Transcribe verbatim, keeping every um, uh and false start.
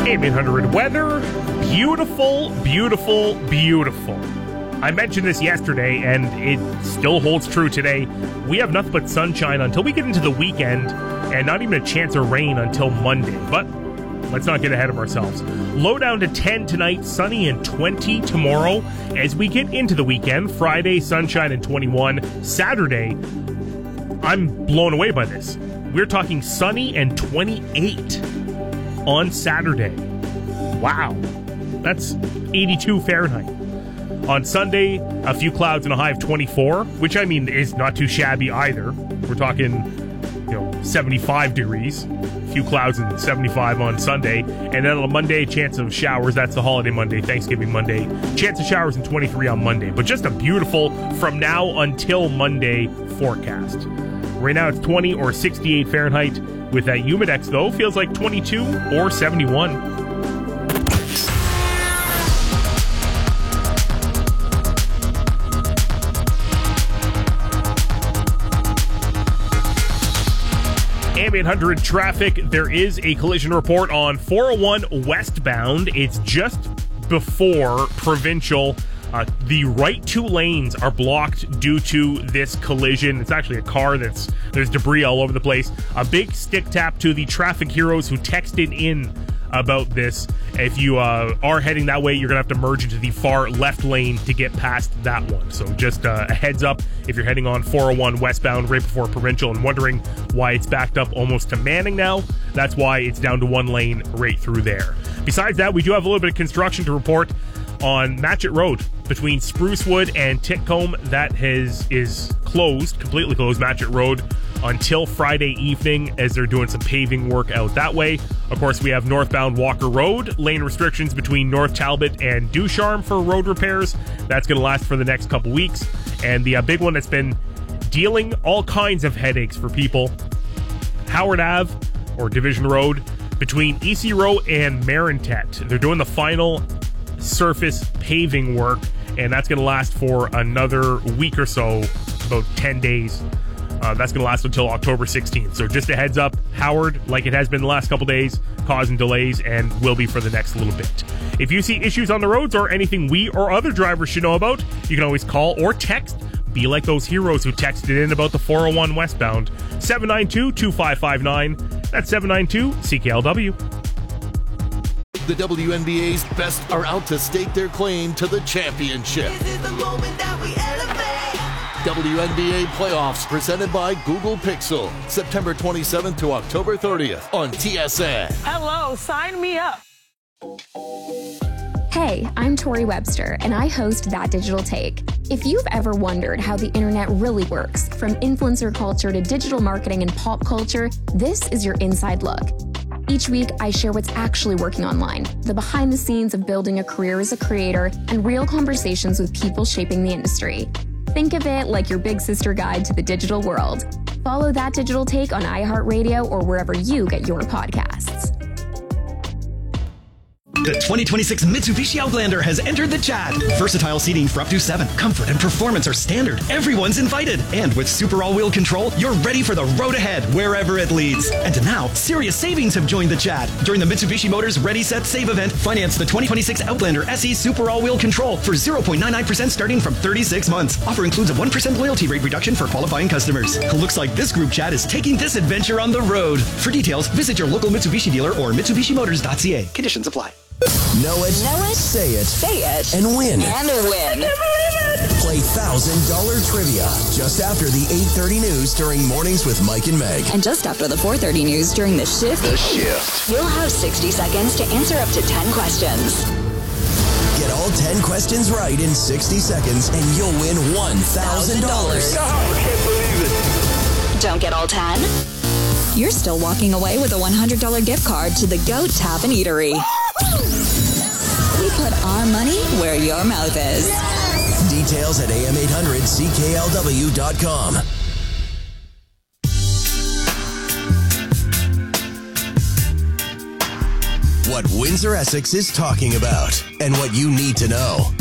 A M eight hundred weather, beautiful, beautiful, beautiful. I mentioned this yesterday, and it still holds true today. We have nothing but sunshine until we get into the weekend, and not even a chance of rain until Monday. But let's not get ahead of ourselves. Low down to ten tonight, sunny and twenty tomorrow. As we get into the weekend, Friday, sunshine and twenty-one. Saturday, I'm blown away by this. We're talking sunny and twenty-eight on Saturday. Wow. That's eighty-two Fahrenheit. On Sunday, a few clouds and a high of twenty-four, which I mean is not too shabby either. We're talking, you know, seventy-five degrees. A few clouds and seventy-five on Sunday. And then on Monday, chance of showers. That's the holiday Monday, Thanksgiving Monday. Chance of showers and twenty-three on Monday. But just a beautiful from now until Monday forecast. Right now it's twenty or sixty-eight Fahrenheit. With that Humidex, though, feels like twenty-two or seventy-one. A M eight hundred traffic. There is a collision report on four oh one westbound. It's just before Provincial. Uh, the right two lanes are blocked due to this collision. It's actually a car that's, there's debris all over the place. A big stick tap to the traffic heroes who texted in about this. If you uh, are heading that way, you're going to have to merge into the far left lane to get past that one. So just uh, a heads up if you're heading on four oh one westbound right before Provincial and wondering why it's backed up almost to Manning now. That's why it's down to one lane right through there. Besides that, we do have a little bit of construction to report on Matchett Road between Sprucewood and Titcombe. That has is closed, completely closed, Matchett Road, until Friday evening as they're doing some paving work out that way. Of course, we have northbound Walker Road, lane restrictions between North Talbot and Ducharme for road repairs. That's going to last for the next couple weeks. And the uh, big one that's been dealing all kinds of headaches for people, Howard Ave, or Division Road, between E C Row and Marintet. They're doing the final surface paving work, and that's going to last for another week or so, about ten days. Uh, that's going to last until October sixteenth. So just a heads up, Howard, like it has been the last couple days, causing delays and will be for the next little bit. If you see issues on the roads or anything we or other drivers should know about, you can always call or text. Be like those heroes who texted in about the four oh one westbound. seven nine two, two five five nine. That's seven nine two C K L W. The W N B A's best are out to stake their claim to the championship. This is the moment that we elevate. W N B A playoffs presented by Google Pixel. September twenty-seventh to October thirtieth on T S N. Hello, sign me up. Hey, I'm Tori Webster, and I host That Digital Take. If you've ever wondered how the internet really works, from influencer culture to digital marketing and pop culture, this is your inside look. Each week, I share what's actually working online, the behind the scenes of building a career as a creator, and real conversations with people shaping the industry. Think of it like your big sister guide to the digital world. Follow That Digital Take on iHeartRadio or wherever you get your podcasts. The twenty twenty-six Mitsubishi Outlander has entered the chat. Versatile seating for up to seven. Comfort and performance are standard. Everyone's invited. And with super all-wheel control, you're ready for the road ahead, wherever it leads. And now, serious savings have joined the chat. During the Mitsubishi Motors Ready, Set, Save event, finance the twenty twenty-six Outlander S E Super All-Wheel Control for zero point nine nine percent starting from thirty-six months. Offer includes a one percent loyalty rate reduction for qualifying customers. Looks like this group chat is taking this adventure on the road. For details, visit your local Mitsubishi dealer or Mitsubishi Motors dot C A. Conditions apply. Know it, know it, say it, say it, and win. And win. Play one thousand dollars trivia just after the eight thirty news during Mornings with Mike and Meg. And just after the four thirty news during The Shift. The Shift. You'll have sixty seconds to answer up to ten questions. Get all ten questions right in sixty seconds and you'll win one thousand dollars. Oh, I can't believe it. Don't get all ten? You're still walking away with a one hundred dollars gift card to the Goat Tavern Eatery. We put our money where your mouth is. Details at A M eight hundred C K L W dot com. What Windsor Essex is talking about and what you need to know.